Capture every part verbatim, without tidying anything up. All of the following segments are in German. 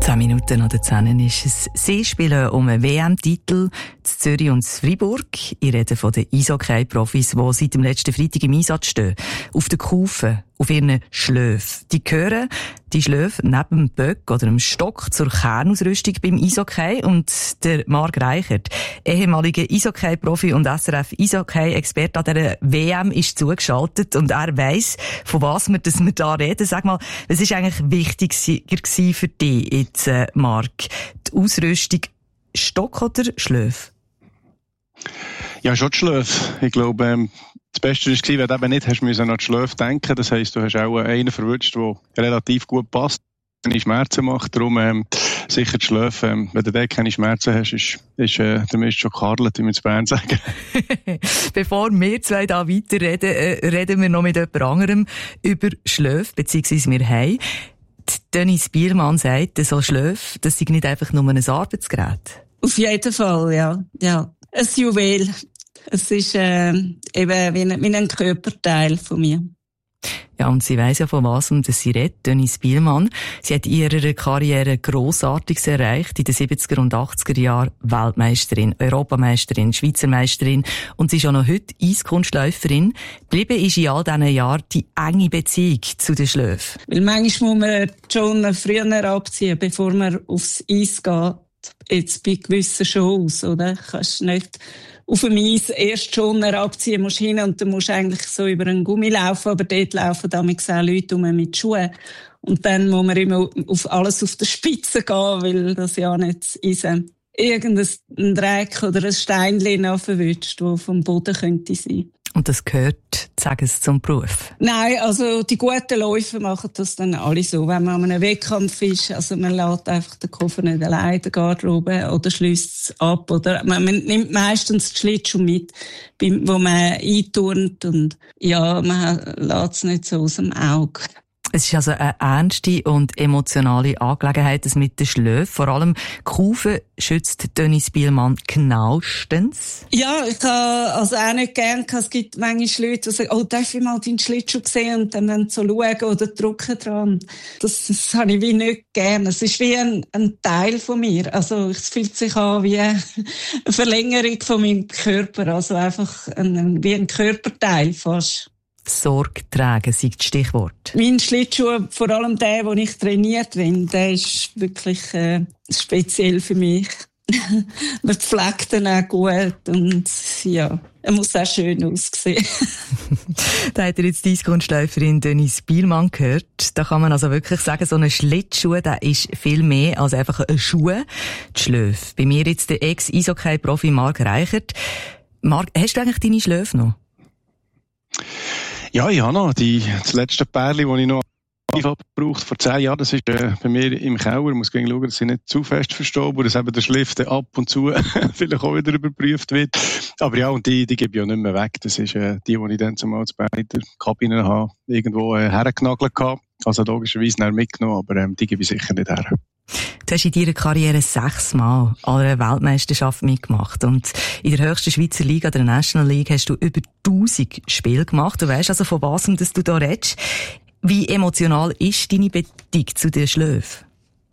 Zehn Minuten nach der zehn ist es. Sie spielen um einen W M-Titel zu Zürich und zu Freiburg. Ich rede von den Eishockey-Profis, die seit dem letzten Freitag im Einsatz stehen. Auf den Kufen, auf ihren Schläfen. Die gehören, die Schläfe, neben dem Böck oder dem Stock zur Kernausrüstung beim Eishockey. Und der Marc Reichert, ehemaliger Eishockey-Profi und S R F-Eishockey-Experte an dieser W M, ist zugeschaltet und er weiss, von was wir, dass wir da reden. Sag mal, was ist eigentlich wichtiger für dich jetzt, äh, Marc? Die Ausrüstung Stock oder Schläfe? Ja, schon die Schläfe. Ich glaube, ähm, das Beste war, wenn du eben nicht hast müssen an die Schläfe denken. Das heisst, du hast auch einen verwünscht, der relativ gut passt, keine Schmerzen macht. Darum ähm, sicher die Schläfe. Ähm, wenn du da keine Schmerzen hast, ist, ist äh, der Mist schon gekarlet, wie wir in Bern sagen. Bevor wir zwei da weiterreden, äh, reden wir noch mit jemand anderem über Schläfe, beziehungsweise wir haben. Dennis Bielmann sagt, so Schläfe, das ist nicht einfach nur ein Arbeitsgerät. Auf jeden Fall, ja. ja. Ein Juwel. Es ist äh, eben wie ein, wie ein Körperteil von mir. Ja, und sie weiss ja von was, um das sie redet, Dennis Bielmann. Sie hat in ihrer Karriere Grossartiges erreicht, in den siebziger und achtziger Jahren Weltmeisterin, Europameisterin, Schweizer Meisterin und sie ist auch noch heute Eiskunstläuferin. Geblieben ist in all diesen Jahren die enge Beziehung zu den Schläfen. Weil manchmal muss man schon früher abziehen, bevor man aufs Eis geht. Jetzt bei gewissen Shows, oder? Kannst nicht auf dem Eis erst schon abziehen, musst hin und dann musst du eigentlich so über einen Gummi laufen, aber dort laufen damals auch Leute rum mit Schuhen. Und dann muss man immer auf alles auf der Spitze gehen, weil das ja nicht Eis irgendein Dreck oder ein Steinchen verwünscht, das vom Boden könnte sein. Und das gehört, sagen Sie, zum Beruf? Nein, also die guten Läufer machen das dann alle so. Wenn man an einem Wettkampf ist, also man lässt einfach den Koffer nicht allein in der Garderobe oder schließt es ab. Oder man, man nimmt meistens die Schlittschuhe mit, wo man einturnt und ja, man lässt es nicht so aus dem Auge. Es ist also eine ernste und emotionale Angelegenheit, das mit den Schläfen. Vor allem Kufen schützt Dennis Bielmann genauestens. Ja, ich habe also auch nicht gern, es gibt manchmal Leute, die sagen, oh, darf ich mal deinen Schlittschuh sehen und dann so schauen oder drücken dran. Das, das habe ich wie nicht gern. Es ist wie ein, ein Teil von mir. Also es fühlt sich an wie eine Verlängerung von meinem Körper. Also einfach ein, wie ein Körperteil fast. Sorge tragen, sei das Stichwort. Mein Schlittschuh, vor allem der, wo ich trainiert bin, der ist wirklich äh, speziell für mich. Man pflegt ihn auch gut und ja, er muss auch schön aussehen. Da hat er jetzt die Eiskunstläuferin Dennis Bielmann gehört. Da kann man also wirklich sagen, so ein Schlittschuh, der ist viel mehr als einfach ein Schuh. Die Schläfe. Bei mir jetzt der Ex-Eishockey-Profi Marc Reichert. Marc, hast du eigentlich deine Schläfe noch? Ja, ich habe noch die, das letzte Pärchen, das ich noch gebraucht vor zehn Jahren. Das ist äh, bei mir im Keller. Ich muss gehen schauen, dass sie nicht zu fest verstauben, dass eben der Schliff ab und zu vielleicht auch wieder überprüft wird. Aber ja, und die, die gebe ich auch nicht mehr weg. Das ist äh, die, die ich dann zumal bei der Kabine habe, irgendwo äh, hergenagelt habe. Also logischerweise nicht mitgenommen, aber ähm, die gebe ich sicher nicht her. Du hast in deiner Karriere sechsmal an einer Weltmeisterschaft mitgemacht und in der höchsten Schweizer Liga, der National League, hast du über tausend Spiele gemacht. Du weißt also, von was dass du da redest. Wie emotional ist deine Beziehung zu den Schläfen?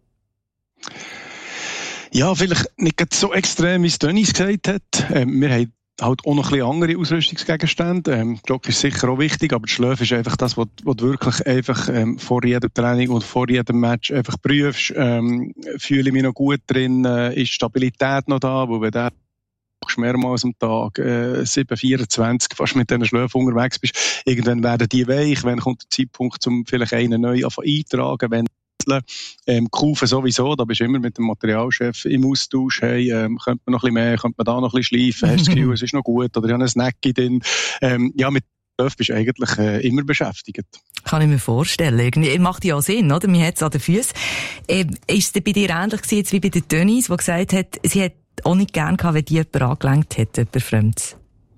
Ja, vielleicht nicht so extrem, wie es Dennis gesagt hat. Ähm, wir haben halt auch noch ein bisschen andere Ausrüstungsgegenstände. Ähm, Glock ist sicher auch wichtig, aber die Schläfe ist einfach das, was, was du wirklich einfach ähm, vor jedem Training und vor jedem Match einfach prüfst. Ähm, fühle ich mich noch gut drin? Äh, ist Stabilität noch da? Wo wenn du mehrmals am Tag äh, sieben vierundzwanzig fast mit diesen Schläfen unterwegs bist, irgendwann werden die weich. Wenn kommt der Zeitpunkt, um vielleicht einen neu eintragen, wenn Ähm, Kufen sowieso, da bist du immer mit dem Materialchef im Austausch, hey, ähm, könnte man noch ein bisschen mehr, könnte man da noch ein bisschen schleifen, hast du das Gefühl, es ist noch gut, oder ich habe einen Snack drin. Ähm, ja, mit Schläfen bist du eigentlich äh, immer beschäftigt. Kann ich mir vorstellen. Irgendwie macht ja auch Sinn, oder? Man hat es an den Füßen. Ähm, ist es bei dir ähnlich gewesen, jetzt wie bei der Dennis, die gesagt hat, sie hat auch nicht gern gehabt, wenn die jemand angelenkt hätte, jemand Fremdes?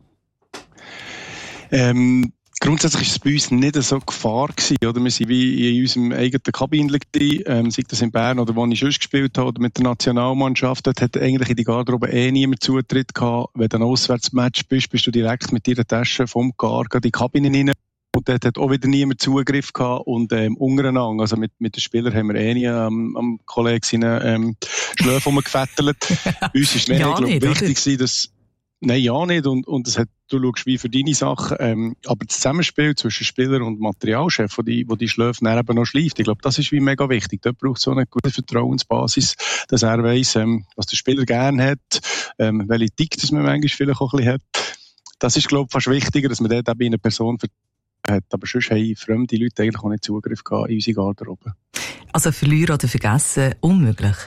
Ähm, Grundsätzlich war es bei uns nicht so Gefahr gewesen, oder? Wir sind wie in unserem eigenen Kabinchen gewesen, ähm, sei das in Bern oder wo ich sonst gespielt habe, oder mit der Nationalmannschaft. Dort hat eigentlich in die Garderobe eh niemand Zutritt gehabt. Wenn du ein Auswärtsmatch bist, bist du direkt mit deiner Tasche vom Gar in die Kabine rein. Und dort hat auch wieder niemand Zugriff gehabt und ähm, untereinander, also mit, mit den Spielern haben wir eh nie am, am Kollegen seine ähm, Schläfe rumgefettelt. Uns ist mehr ja, glaub, nicht, wichtig gewesen, dass nein, ja nicht. Und, und das hat, du schaust wie für deine Sachen. Ähm, aber das Zusammenspiel zwischen Spieler und Materialchef, wo die, wo die Schläfe dann eben noch schleift, ich glaube, das ist wie mega wichtig. Dort braucht es so eine gute Vertrauensbasis, dass er weiss, ähm, was der Spieler gerne hat, ähm, welche Tick man manchmal vielleicht auch ein bisschen hat. Das ist, glaube ich, fast wichtiger, dass man dort eben eine Person hat. Aber sonst haben fremde Leute eigentlich auch nicht Zugriff gehabt in unsere Garderobe. Also verlieren oder vergessen, unmöglich?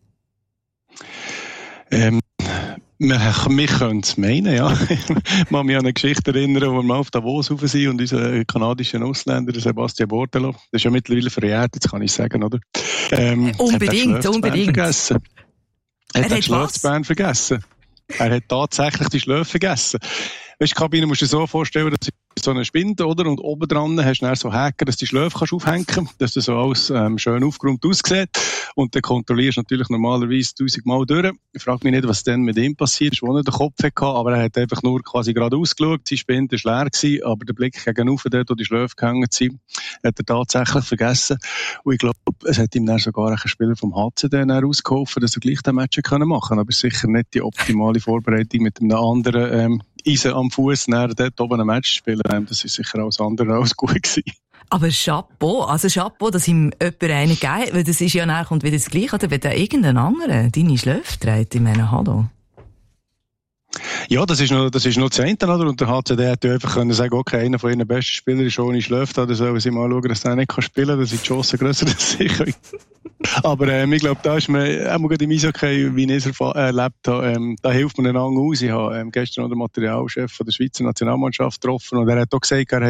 Ähm, wir, wir können es meinen, ja. Ich kann mich an eine Geschichte erinnern, wo wir mal auf Davos rauf sind und unser kanadischer Ausländer, Sebastian Bordelot, das ist ja mittlerweile verjährt, jetzt kann ich sagen, oder? Ähm, unbedingt, unbedingt. Vergessen. Er, er hat die Schlafsband vergessen. Er hat tatsächlich die Schläfe vergessen. Weißt du, die Kabine musst du dir so vorstellen, dass so eine Spinde, oder? Und oben dran hast du dann so Haken, dass du die Schläfe kannst aufhängen kannst, dass das so alles ähm, schön aufgeräumt aussieht. Und dann kontrollierst du natürlich normalerweise tausendmal durch. Ich frage mich nicht, was dann mit ihm passiert ist, wo er den Kopf hatte, aber er hat einfach nur quasi gerade ausgeschaut. Die Spinde war leer gewesen, aber der Blick gegenüber dort, wo die Schläfe gehangen sind, hat er tatsächlich vergessen. Und ich glaube, es hat ihm dann sogar ein Spieler vom H C D ausgeholfen, dass er gleich den Match machen konnte. Aber es ist sicher nicht die optimale Vorbereitung mit einem anderen ähm, Eisen am Fuß, dort oben ein Match spielen. Das ist sicher alles andere als gut gewesen. Aber Chapeau, also Chapeau, dass ihm jemand einen gegeben, weil das ist ja nachher kommt wieder das Gleiche, oder wenn da irgendein anderer deine Schläfe trägt, ich meine, hallo. Ja, das ist noch, das ist noch das eine, oder? Und der H C D hätte einfach können sagen, okay, einer von ihren besten Spielern ist ohne Schläfe da, dann sollen sie mal schauen, dass der nicht spielen kann, dann sind die Chancen grösser als sicher. Aber ähm, ich glaube, da ist man, auch gerade im Eishockey, wie ich es erlebt habe, ähm, da hilft man einander aus. Ich habe ähm, gestern noch den Materialchef von der Schweizer Nationalmannschaft getroffen und er hat auch gesagt, er